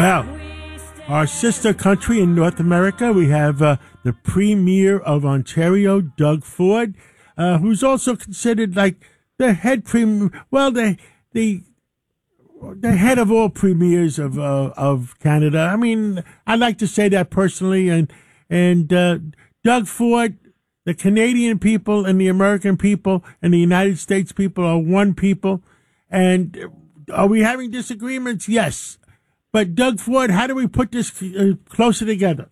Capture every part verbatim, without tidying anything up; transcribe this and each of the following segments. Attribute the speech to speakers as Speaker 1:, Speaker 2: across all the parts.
Speaker 1: Well, our sister country in North America, we have uh, the Premier of Ontario, Doug Ford, uh, who's also considered like the head premier, well, the the the head of all premiers of uh, of Canada. I mean, I like to say that personally, and and uh, Doug Ford, the Canadian people and the American people and the United States people are one people. And are we having disagreements? Yes. But Doug Ford, how do we put this uh, closer together?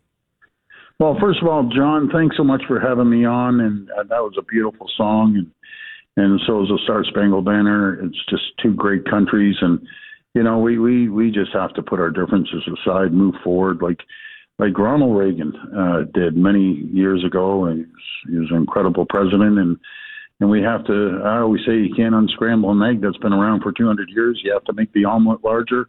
Speaker 2: Well, first of all, John, thanks so much for having me on, and uh, that was a beautiful song, and and so is the Star Spangled Banner. It's just two great countries, and you know we, we, we just have to put our differences aside, move forward, like like Ronald Reagan uh, did many years ago. And he was, he was an incredible president, and and we have to. I always say you can't unscramble an egg that's been around for two hundred years. You have to make the omelet larger.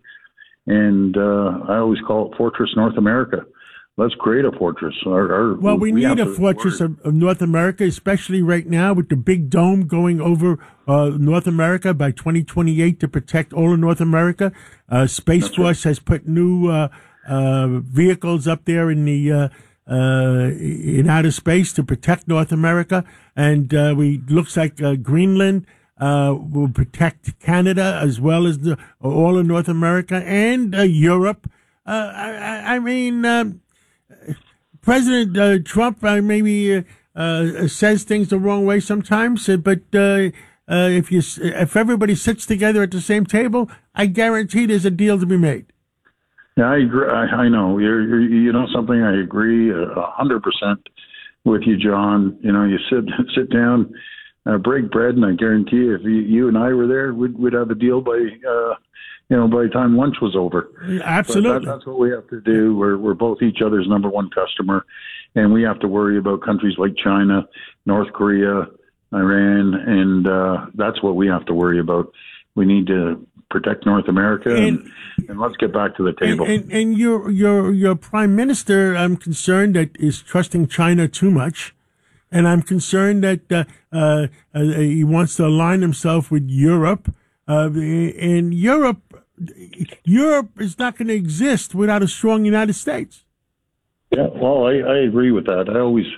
Speaker 2: And uh, I always call it Fortress North America. Let's create a fortress. Our, our,
Speaker 1: well, we, we need a fortress of, of North America, especially right now with the big dome going over uh, North America by twenty twenty-eight to protect all of North America. Uh, Space That's Force right. has put new uh, uh, vehicles up there in the uh, uh, in outer space to protect North America, and uh, we looks like uh, Greenland. Uh, will protect Canada as well as the, all of North America and uh, Europe. Uh, I, I mean, um, President uh, Trump uh, maybe uh, uh, says things the wrong way sometimes, uh, but uh, uh, if you if everybody sits together at the same table, I guarantee there's a deal to be made.
Speaker 2: Yeah, I agree. I, I know. You're, you're, you know something. I agree a hundred percent with you, John. You know, you sit sit down. Uh, break bread, and I guarantee you, if you, you and I were there, we'd, we'd have a deal by, uh, you know, by the time lunch was over.
Speaker 1: Absolutely,
Speaker 2: that, that's what we have to do. We're we're both each other's number one customer, and we have to worry about countries like China, North Korea, Iran, and uh, that's what we have to worry about. We need to protect North America, and, and, and let's get back to the table.
Speaker 1: And, and, and your your your prime minister, I'm concerned that is trusting China too much. And I'm concerned that uh, uh, uh, he wants to align himself with Europe. Uh, and Europe, Europe is not going to exist without a strong United States.
Speaker 2: Yeah, well, I, I agree with that. I always,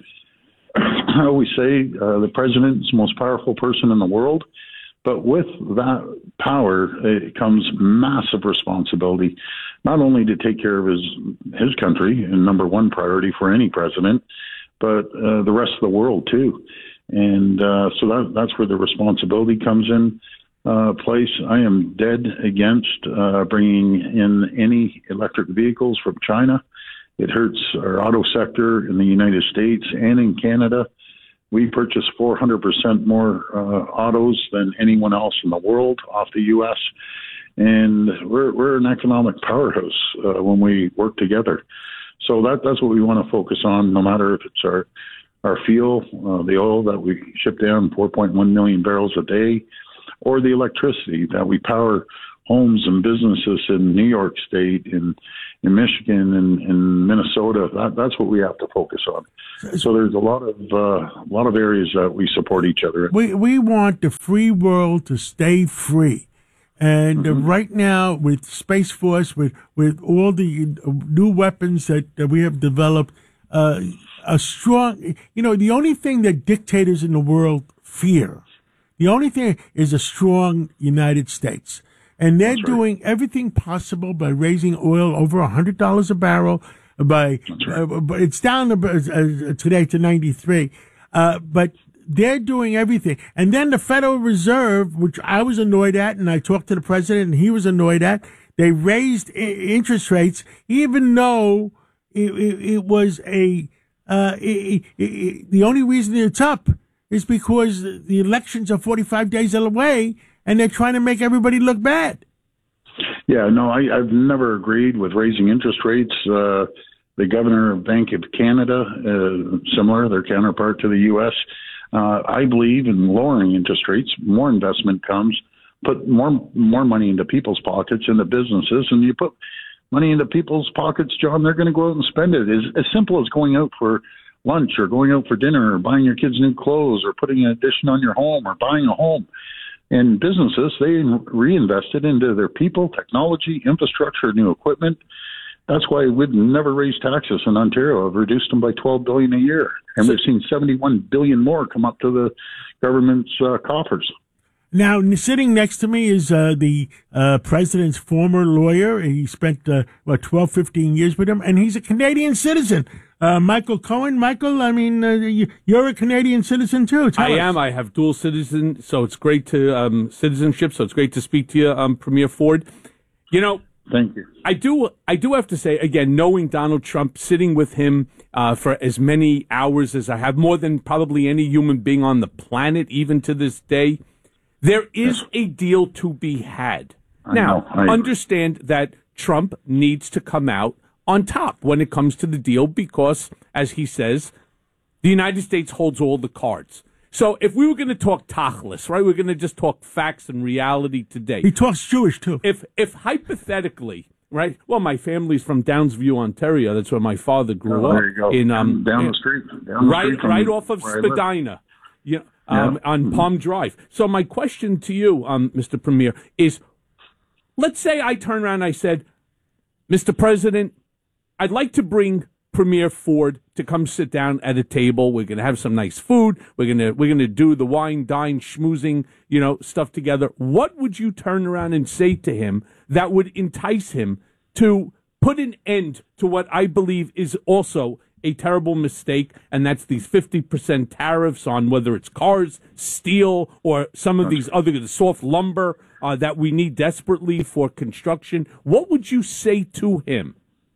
Speaker 2: I always say uh, the president is the most powerful person in the world. But with that power, it comes massive responsibility, not only to take care of his his country, and number one priority for any president, but uh, the rest of the world too. And uh, so that, that's where the responsibility comes in uh, place. I am dead against uh, bringing in any electric vehicles from China. It hurts our auto sector in the United States and in Canada. We purchase four hundred percent more uh, autos than anyone else in the world off the U S, and we're, we're an economic powerhouse uh, when we work together. So that that's what we want to focus on, no matter if it's our our fuel, uh, the oil that we ship down four point one million barrels a day, or the electricity that we power homes and businesses in New York State, in in Michigan, and in Minnesota. That, that's what we have to focus on. So there's a lot of uh, a lot of areas that we support each other in.
Speaker 1: We we want the free world to stay free. And uh, right now, with Space Force, with, with all the new weapons that, that we have developed, uh, a strong, you know, the only thing that dictators in the world fear, the only thing is a strong United States. And they're right. doing everything possible by raising oil over one hundred dollars a barrel. By, right. uh, but it's down to, uh, today to ninety-three. Uh, but they're doing everything. And then the Federal Reserve, which I was annoyed at, and I talked to the president, and he was annoyed at, they raised I- interest rates, even though it, it, it was a, uh, it, it, it, the only reason it's up is because the elections are forty-five days away, and they're trying to make everybody look bad.
Speaker 2: Yeah, no, I, I've never agreed with raising interest rates. Uh, the Governor of Bank of Canada, uh, similar, their counterpart to the U S, Uh, I believe in lowering interest rates. More investment comes, put more more money into people's pockets, into businesses, and you put money into people's pockets, John, they're going to go out and spend it. As, as simple as going out for lunch or going out for dinner or buying your kids new clothes or putting an addition on your home or buying a home. And businesses, they reinvested into their people, technology, infrastructure, new equipment. That's why we'd never raise taxes in Ontario. I've reduced them by twelve billion dollars a year, and we've seen seventy-one billion dollars more come up to the government's uh, coffers.
Speaker 1: Now, sitting next to me is uh, the uh, president's former lawyer. He spent, uh, what, twelve, fifteen years with him, and he's a Canadian citizen. Uh, Michael Cohen. Michael, I mean, uh, you, you're a Canadian citizen, too. Tell
Speaker 3: I
Speaker 1: us.
Speaker 3: am. I have dual citizen, so it's great to, um, citizenship, so it's great to speak to you, um, Premier Ford. You know,
Speaker 2: Thank you.
Speaker 3: I do I do have to say, again, knowing Donald Trump, sitting with him uh, for as many hours as I have, more than probably any human being on the planet, even to this day, there is a deal to be had.
Speaker 2: I
Speaker 3: Now,
Speaker 2: know. I
Speaker 3: understand that Trump needs to come out on top when it comes to the deal because, as he says, the United States holds all the cards. So if we were going to talk tachlis, right, we're going to just talk facts and reality today.
Speaker 1: He talks Jewish, too.
Speaker 3: If if hypothetically, right, well, my family's from Downsview, Ontario. That's where my father grew
Speaker 2: Oh,
Speaker 3: up.
Speaker 2: there you go.
Speaker 3: In, um,
Speaker 2: down
Speaker 3: in-
Speaker 2: the street. Down the
Speaker 3: right,
Speaker 2: street from
Speaker 3: right off of
Speaker 2: where I live.
Speaker 3: Spadina, you know, um,
Speaker 2: Yeah.
Speaker 3: on Palm Drive. So my question to you, um, Mister Premier, is let's say I turn around and I said, Mister President, I'd like to bring Premier Ford to come sit down at a table. We're going to have some nice food. We're going to we're going to do the wine, dine, schmoozing, you know, stuff together. What would you turn around and say to him that would entice him to put an end to what I believe is also a terrible mistake, and that's these fifty percent tariffs on whether it's cars, steel, or some of these other the soft lumber uh, that we need desperately for construction? What would you say to him?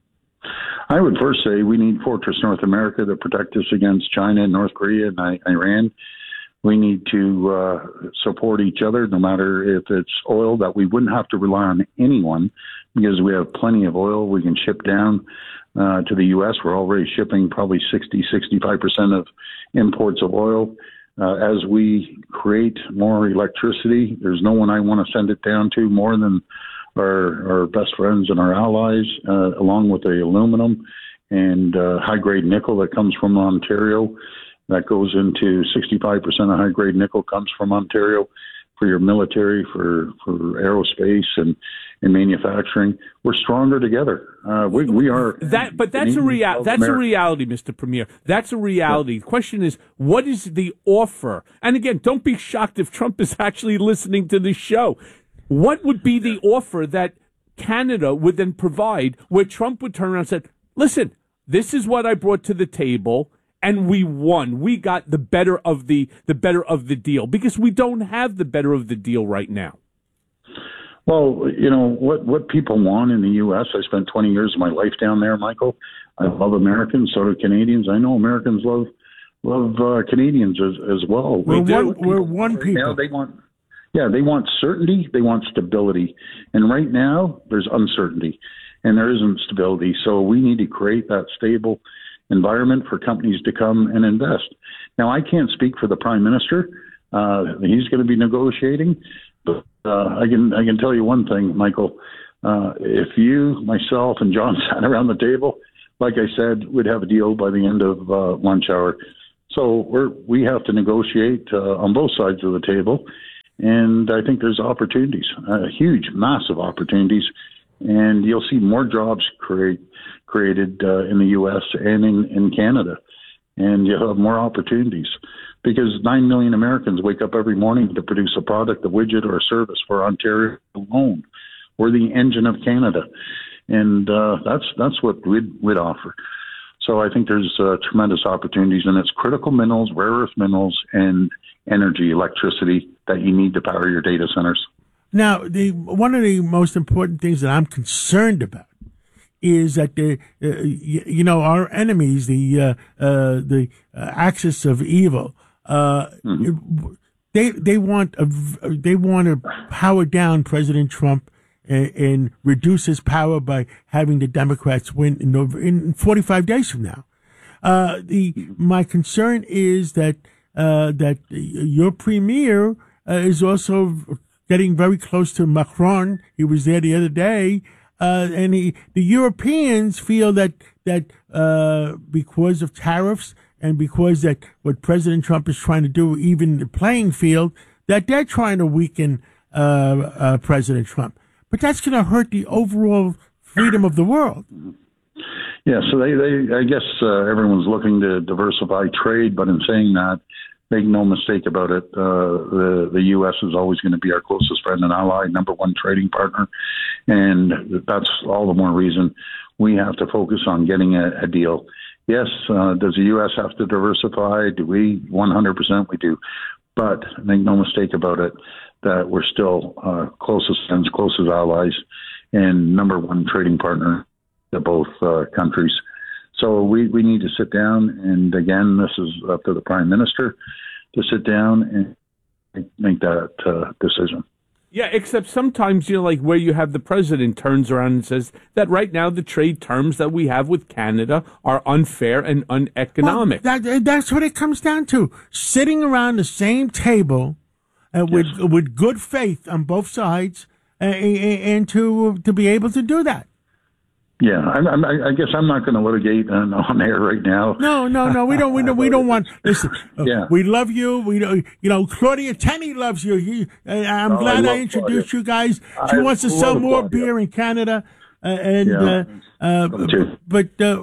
Speaker 2: I would first say we need Fortress North America to protect us against China and North Korea and I- Iran. We need to uh, support each other, no matter if it's oil, that we wouldn't have to rely on anyone because we have plenty of oil we can ship down uh, to the U S. We're already shipping probably sixty, sixty-five percent of imports of oil. Uh, as we create more electricity, there's no one I want to send it down to more than our, our best friends and our allies, uh, along with the aluminum and uh, high-grade nickel that comes from Ontario. That goes into sixty-five percent of high-grade nickel comes from Ontario for your military, for, for aerospace and, and manufacturing. We're stronger together. Uh, we, we are.
Speaker 3: That, but that's a real. That's a reality, Mister Premier. That's a reality. The question is, what is the offer? And again, don't be shocked if Trump is actually listening to this show. What would be the offer that Canada would then provide where Trump would turn around and say, listen, this is what I brought to the table and we won. We got the better of the, the better of the deal because we don't have the better of the deal right now.
Speaker 2: Well, you know, what, what people want in the U S, I spent twenty years of my life down there, Michael. I love Americans, so do Canadians. I know Americans love love uh, Canadians as, as well.
Speaker 1: We're
Speaker 2: They do.
Speaker 1: one, we're one
Speaker 2: Right now,
Speaker 1: people.
Speaker 2: they want, yeah, they want certainty. They want stability. And right now, there's uncertainty and there isn't stability. So we need to create that stable environment for companies to come and invest. Now, I can't speak for the Prime Minister. Uh, he's going to be negotiating. But uh, I can I can tell you one thing, Michael. Uh, if you, myself, and John sat around the table, like I said, we'd have a deal by the end of uh, lunch hour. So we're we have to negotiate uh, on both sides of the table, and I think there's opportunities, uh, huge, massive opportunities, and you'll see more jobs create created uh, in the U S and in, in Canada, and you'll have more opportunities. Because nine million Americans wake up every morning to produce a product, a widget, or a service for Ontario alone. We're the engine of Canada, and uh, that's that's what we'd, we'd offer. So I think there's uh, tremendous opportunities, and it's critical minerals, rare earth minerals, and energy, electricity that you need to power your data centers.
Speaker 1: Now, the one of the most important things that I'm concerned about is that the uh, you, you know our enemies, the uh, uh, the uh, axis of evil. Uh, mm-hmm. They they want a, they want to power down President Trump and, and reduce his power by having the Democrats win in, in forty-five days from now. Uh, the my concern is that uh, that your premier uh, is also getting very close to Macron. He was there the other day, uh, and he, the Europeans feel that that uh, because of tariffs. And because that what President Trump is trying to do, even the playing field, that they're trying to weaken uh, uh, President Trump. But that's going to hurt the overall freedom of the world.
Speaker 2: Yeah, so they, they I guess uh, everyone's looking to diversify trade, but in saying that, make no mistake about it, uh, the, the U S is always going to be our closest friend and ally, number one trading partner. And that's all the more reason we have to focus on getting a, a deal. Yes, uh, does the U S have to diversify? Do we? one hundred percent we do. But make no mistake about it, that we're still uh, closest friends, closest allies, and number one trading partner to both uh, countries. So we, we need to sit down, and again, this is up to the Prime Minister to sit down and make that uh, decision.
Speaker 3: Yeah, except sometimes, you know, like where you have the president turns around and says that right now the trade terms that we have with Canada are unfair and uneconomic.
Speaker 1: Well, that, that's what it comes down to. Sitting around the same table uh, with
Speaker 2: Yes.
Speaker 1: with good faith on both sides, uh, and to to be able to do that.
Speaker 2: Yeah, I'm, I'm, I guess I'm not going to litigate on, on air right now.
Speaker 1: No, no, no. We don't. We don't. We don't want. Listen, uh,
Speaker 2: Yeah.
Speaker 1: we love you. We don't. You know, Claudia Tenney loves you. He, uh, I'm
Speaker 2: Oh, I
Speaker 1: glad I,
Speaker 2: love
Speaker 1: introduced
Speaker 2: Claudia.
Speaker 1: you guys. She
Speaker 2: I
Speaker 1: wants to sell
Speaker 2: love
Speaker 1: more
Speaker 2: Claudia.
Speaker 1: beer in Canada, uh, and
Speaker 2: Yeah.
Speaker 1: uh, uh,
Speaker 2: Me too.
Speaker 1: but uh,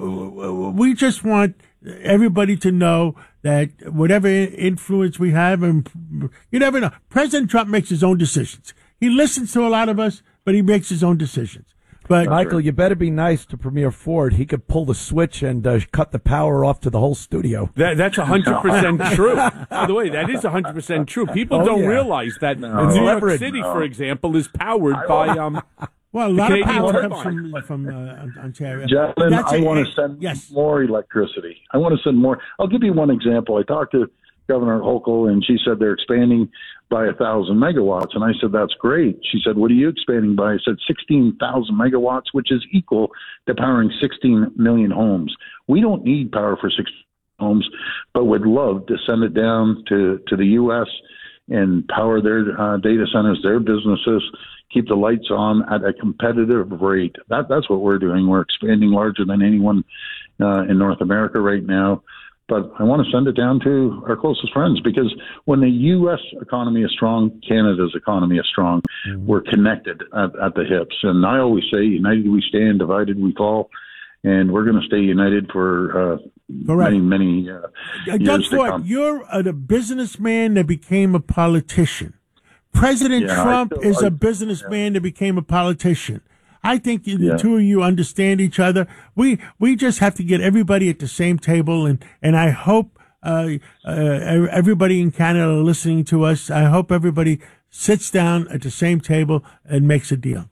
Speaker 1: we just want everybody to know that whatever influence we have, and you never know. President Trump makes his own decisions. He listens to a lot of us, but he makes his own decisions. But
Speaker 4: Michael, you better be nice to Premier Ford. He could pull the switch and uh, cut the power off to the whole studio.
Speaker 3: That, that's one hundred percent true. By the way, that is one hundred percent true. People
Speaker 4: Oh,
Speaker 3: don't
Speaker 4: yeah.
Speaker 3: realize that
Speaker 2: No.
Speaker 3: New York
Speaker 4: Leverage.
Speaker 3: City,
Speaker 2: No.
Speaker 3: for example, is powered by... um.
Speaker 1: well, a lot of
Speaker 3: Canadian
Speaker 1: power
Speaker 3: turbine.
Speaker 1: comes from from uh, Ontario.
Speaker 2: Gentlemen,
Speaker 1: That's
Speaker 2: I
Speaker 1: a-
Speaker 2: want to send
Speaker 1: yes.
Speaker 2: more electricity. I want to send more. I'll give you one example. I talked to Governor Hochul, and she said they're expanding by a thousand megawatts. And I said, that's great. She said, what are you expanding by? I said, sixteen thousand megawatts, which is equal to powering sixteen million homes. We don't need power for sixteen homes, but would love to send it down to, to the U S and power their uh, data centers, their businesses, keep the lights on at a competitive rate. That, that's what we're doing. We're expanding larger than anyone uh, in North America right now. But I want to send it down to our closest friends, because when the U S economy is strong, Canada's economy is strong. Mm-hmm. We're connected at, at the hips. And I always say, united we stand, divided we fall. And we're going to stay united for uh, many, many uh,
Speaker 1: Uh, Doug
Speaker 2: years to
Speaker 1: Ford,
Speaker 2: come.
Speaker 1: you're a, a businessman that became a politician. President
Speaker 2: Yeah, I
Speaker 1: Trump
Speaker 2: feel-
Speaker 1: is
Speaker 2: I-
Speaker 1: a businessman that became a politician. I think you- the
Speaker 2: Yeah.
Speaker 1: two of you understand each other. We we just have to get everybody at the same table, and and I hope uh, uh, everybody in Canada listening to us. I hope everybody sits down at the same table and makes a deal.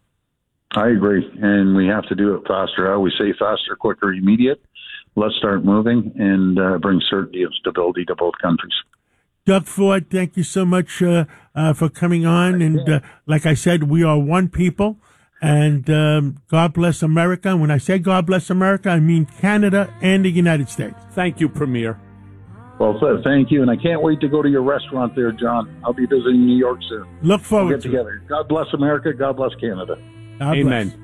Speaker 2: I agree, and we have to do it faster. I always say faster, quicker, immediate. Let's start moving and uh, bring certainty and stability to both countries.
Speaker 1: Doug Ford, thank you so much uh, uh, for coming on. And uh, like I said, we are one people. And um, God bless America. And when I say God bless America, I mean Canada and the United States.
Speaker 3: Thank you, Premier.
Speaker 2: Well, th- thank you, and I can't wait to go to your restaurant there, John. I'll be visiting New York soon.
Speaker 1: Look
Speaker 2: We'll
Speaker 1: forward
Speaker 2: get
Speaker 1: to
Speaker 2: together. God bless America. God bless Canada.
Speaker 1: it. God
Speaker 3: Amen.
Speaker 1: bless.